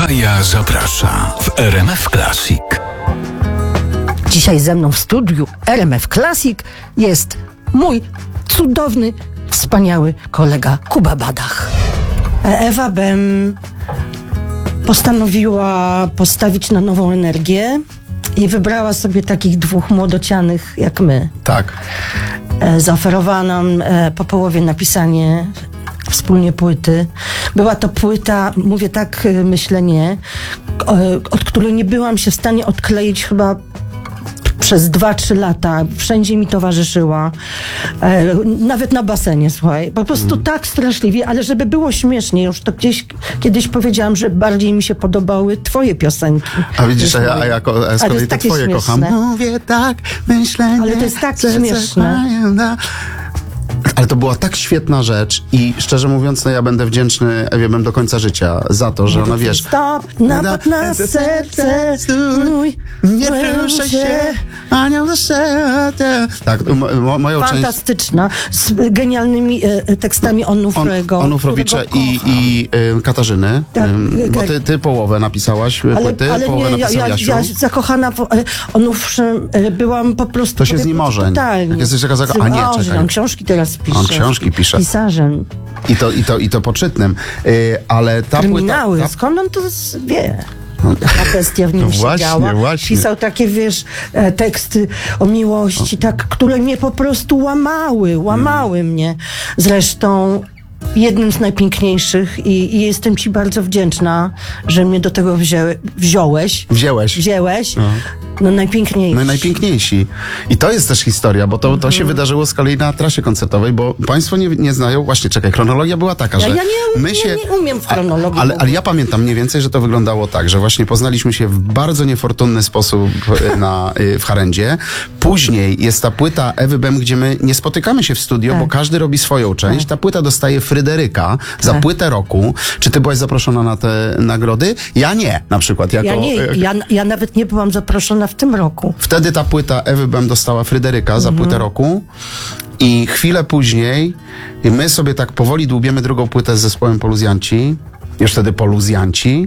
Kaja zaprasza w RMF Classic. Dzisiaj ze mną w studiu RMF Classic jest mój cudowny, wspaniały kolega Kuba Badach. Ewa Bem postanowiła postawić na nową energię i wybrała sobie takich dwóch młodocianych jak my. Tak. Zaoferowała nam po połowie napisanie wspólnie płyty. Była to płyta, mówię tak, myślę nie, od której nie byłam się w stanie odkleić chyba przez 2-3 lata. Wszędzie mi towarzyszyła. Nawet na basenie, słuchaj. Po prostu tak straszliwie, ale żeby było śmiesznie, już to kiedyś powiedziałam, że bardziej mi się podobały twoje piosenki. A widzisz, a ja z kolei te twoje śmieszne. kocham. Mówię tak, myślę nie. Ale to jest tak śmieszne. Ale to była tak świetna rzecz i szczerze mówiąc, no ja będę wdzięczny Ewie Bem do końca życia za to, że ona, wiesz... Stop, napad na serce, stój, nie ruszę się, anioł zaszedł. Tak, moją część... Fantastyczna, z genialnymi tekstami Onufrego. Onufrowicza i Katarzyny, Tak, bo ty połowę napisałaś płyty, ale połowę nie, napisał Jasiu. ja zakochana w Onufrze byłam po prostu... To się z nim ożeń. Totalnie. Jak jesteś taka a nie, czekaj. On książki teraz pisze. On książki pisze. Pisarzem. I to poczytnym. Ale ta Kryminały. płyta... Skąd on to wie? Ta bestia w nim No właśnie, siedziała. właśnie. Pisał takie, wiesz, teksty o miłości, tak, które mnie po prostu łamały mnie. Zresztą jednym z najpiękniejszych i jestem ci bardzo wdzięczna, że mnie do tego wziąłeś. No najpiękniejszy. No najpiękniejsi. I to jest też historia, bo to się wydarzyło z kolei na trasie koncertowej, bo państwo nie znają, właśnie czekaj, chronologia była taka, że ja nie umiem w chronologii. Ale ja pamiętam mniej więcej, że to wyglądało tak, że właśnie poznaliśmy się w bardzo niefortunny sposób w Harendzie. Później jest ta płyta Ewy Bem, gdzie my nie spotykamy się w studio, bo każdy robi swoją część. Ta płyta dostaje Fryderyka za płytę roku. Czy ty byłaś zaproszona na te nagrody? Ja nie, na przykład. Ja nawet nie byłam zaproszona w tym roku. Wtedy ta płyta Ewy Bem dostała Fryderyka za płytę roku i chwilę później my sobie tak powoli dłubiemy drugą płytę z zespołem Poluzjanci, już wtedy Poluzjanci,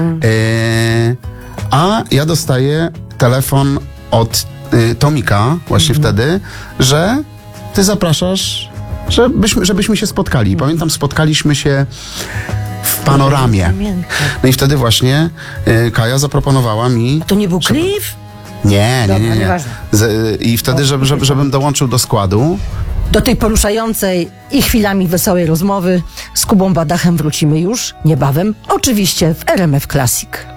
a ja dostaję telefon od Tomika właśnie wtedy, że ty zapraszasz, żebyśmy się spotkali. Pamiętam, spotkaliśmy się w Panoramie. No i wtedy właśnie Kaja zaproponowała mi... A to nie był Cliff? Nie. Nieważne. I wtedy, żebym dołączył do składu. Do tej poruszającej i chwilami wesołej rozmowy z Kubą Badachem wrócimy już niebawem. Oczywiście w RMF Classic.